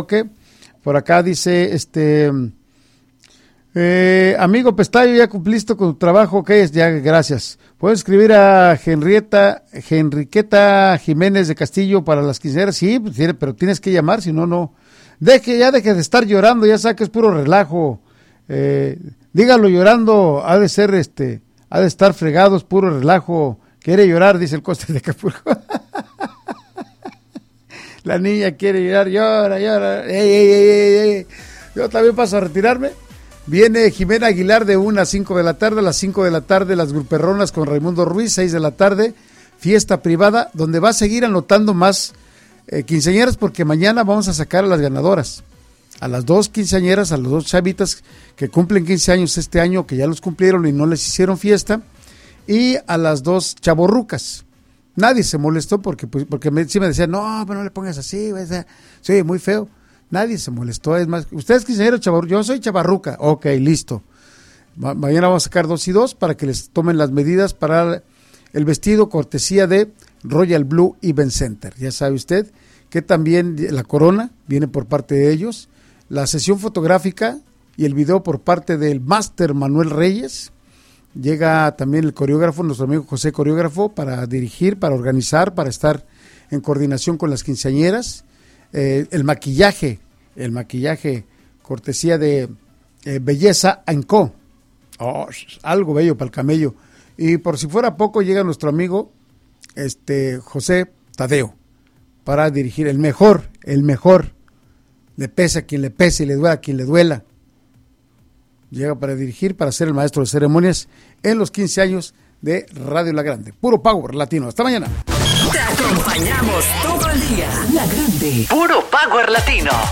Por acá dice, amigo Pestayo, ya cumpliste con tu trabajo, ok, ya, gracias. ¿Puedo escribir a Enriqueta Jiménez de Castillo para las quinceañeras? Sí, pero tienes que llamar, si no, no. Deje de estar llorando, ya sabes que es puro relajo. Dígalo llorando, ha de estar fregado, es puro relajo. Quiere llorar, dice el Coste de Acapulco. La niña quiere llorar, llora. Ey. Yo también paso a retirarme. Viene Jimena Aguilar de 1 a 5 de la tarde. A las 5 de la tarde, las Gruperronas con Raimundo Ruiz. 6 de la tarde, fiesta privada, donde va a seguir anotando más quinceañeras, porque mañana vamos a sacar a las ganadoras. A las 2 quinceañeras, a los 2 chavitas que cumplen 15 años este año, que ya los cumplieron y no les hicieron fiesta. Y a las 2 chavorrucas. Nadie se molestó porque sí me decían, no, pero no le pongas así, sí, muy feo. Nadie se molestó, es más, ustedes quinceañeros chavarruca, yo soy chavarruca, ok, listo. Mañana vamos a sacar 2 y 2 para que les tomen las medidas para el vestido, cortesía de Royal Blue Event Center. Ya sabe usted que también la corona viene por parte de ellos, la sesión fotográfica y el video por parte del máster Manuel Reyes. Llega también el coreógrafo, nuestro amigo José Coreógrafo, para dirigir, para organizar, para estar en coordinación con las quinceañeras. El maquillaje, cortesía de Belleza &Co. Algo bello para el camello. Y por si fuera poco, llega nuestro amigo José Tadeo para dirigir el mejor. Le pese a quien le pese y le duela a quien le duela. Llega para dirigir, para ser el maestro de ceremonias en los 15 años de Radio La Grande. Puro Power Latino. Hasta mañana. Te acompañamos todo el día. La Grande. Puro Power Latino.